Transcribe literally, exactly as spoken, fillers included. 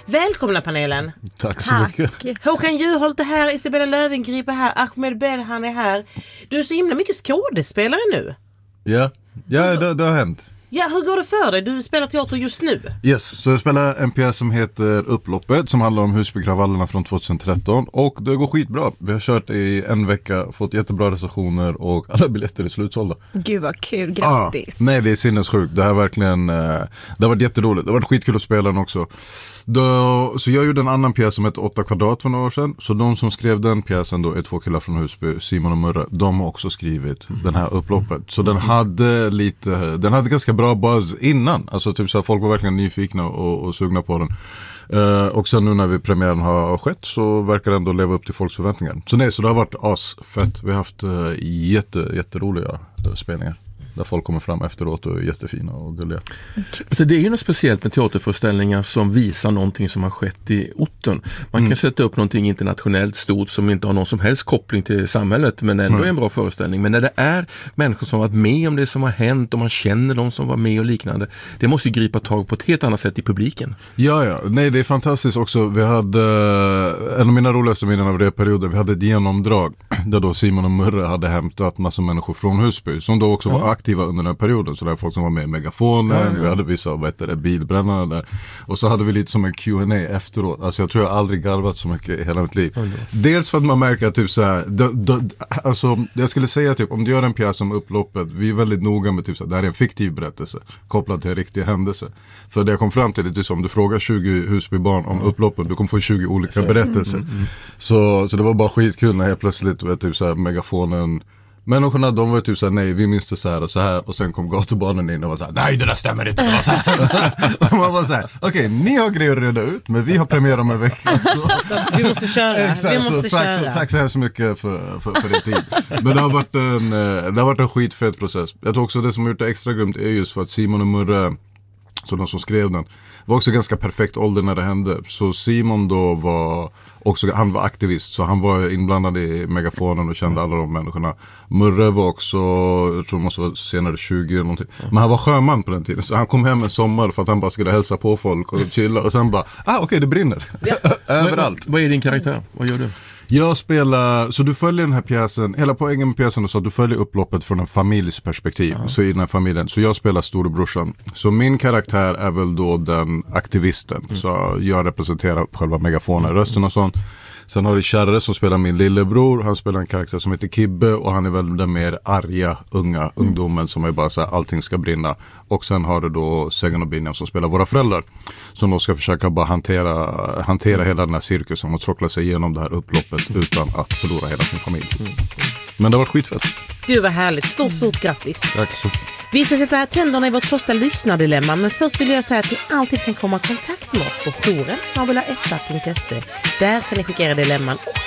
Välkomna panelen. Tack så Tack. mycket. Håkan Juholt är här, Isabella Löwengrip är här, Ahmed Belhan är här. Du är så himla mycket skådespelare nu. Ja, ja det, det har hänt. Ja, hur går det för dig? Du spelar teater just nu. Yes, så jag spelar en pjäs som heter Upploppet som handlar om Husbykravallerna från tjugohundratretton och det går skitbra. Vi har kört i en vecka, fått jättebra recensioner och alla biljetter är slutsålda. Gud vad kul, grattis. Ah, nej, det är sinnessjukt. Det här verkligen, det har varit jätteroligt. Det har varit skitkul att spela den också. Då, så jag gjorde en annan pjäs som heter åtta kvadrat för några år sedan. Så de som skrev den pjäsen då är två killar från Husby, Simon och Murre. De har också skrivit den här Upploppet. Så den hade lite, den hade ganska bra buzz innan. Alltså typ så här, folk var verkligen nyfikna och, och sugna på den. Uh, och sen nu när vi premiären har skett så verkar den ändå leva upp till folks förväntningar. Så nej, så det har varit asfett. Vi har haft uh, jätte, jätteroliga uh, spelningar. Där folk kommer fram efteråt och är jättefina och gulliga. Alltså det är ju något speciellt med teaterföreställningar som visar någonting som har skett i orten. Man mm. kan sätta upp någonting internationellt stort som inte har någon som helst koppling till samhället men ändå mm. är en bra föreställning. Men när det är människor som har varit med om det som har hänt och man känner de som var med och liknande, det måste ju gripa tag på ett helt annat sätt i publiken. Ja, ja. Nej, det är fantastiskt också. Vi hade, en av mina roligaste minnen av det perioden, vi hade ett genomdrag där då Simon och Murre hade hämtat massa människor från Husby som då också var ja. aktiva under den här perioden. Så det var folk som var med i Megafonen, ja, ja. vi hade vissa vad heter det, bilbrännarna där. Och så hade vi lite som en Q and A efteråt. Alltså jag tror jag aldrig garvat så mycket i hela mitt liv. Ja, ja. Dels för att man märker att typ så här, då, då, alltså jag skulle säga typ, om du gör en pjäs om Upploppet, vi är väldigt noga med typ så här, det här är en fiktiv berättelse kopplad till en riktig händelse. För det jag kom fram till är typ, om du frågar tjugo Husbybarn om Upploppet, du kommer få tjugo olika berättelser. Mm, mm, mm. Så, så det var bara skitkul när helt plötsligt vet, typ så här, Megafonen. Människorna, de var typ såhär, nej vi minns det så här och så här. Och sen kom gatubarnen in och var såhär, nej det där stämmer inte, det var så här. Och man var såhär, okej okay, ni har grejer att reda ut, men vi har premiär om en vecka. Så. Vi måste köra, exakt, vi måste så, tack, köra. Så, tack så hemskt mycket för, för, för din tid. Men det har varit en, det har varit en skitfett process. Jag tror också det som har gjort det extra grymt är just för att Simon och Murre, så de som skrev den, var också ganska perfekt ålder när det hände. Så Simon då var också, han var aktivist, så han var inblandad i Megafonen och kände alla de människorna. Murre var också, jag tror det måste vara senare tjugo eller någonting. Men han var sjöman på den tiden, så han kom hem en sommar för att han bara skulle hälsa på folk och chilla. Och sen bara, ah okej okay, det brinner. Ja. Överallt. Vad är din karaktär? Vad gör du? Jag spelar, så du följer den här pjäsen, hela poängen med pjäsen är så att du följer upploppet från en familjs perspektiv. Uh-huh. Så i den här familjen, så jag spelar storebrorsan. Så min karaktär är väl då den aktivisten. Mm. Så jag representerar själva megafonen, rösten och sånt. Sen har du Kärre som spelar min lillebror. Han spelar en karaktär som heter Kibbe och han är väl den mer arga, unga mm. ungdomen som är bara så här, allting ska brinna. Och sen har du då Segan och Binjam som spelar våra föräldrar. Som då ska försöka bara hantera, hantera hela den här cirkusen och tråckla sig igenom det här upploppet utan att förlora hela sin familj. Mm. Men det har varit skitfett. Gud vad härligt. Stort, stort grattis. Tack så. Vi ska sätta tänderna i vårt första lyssnardilemma, men först vill jag säga att ni alltid kan komma i kontakt med oss på jouren snabel-a s a punkt se. Där kan ni skicka era dilemman och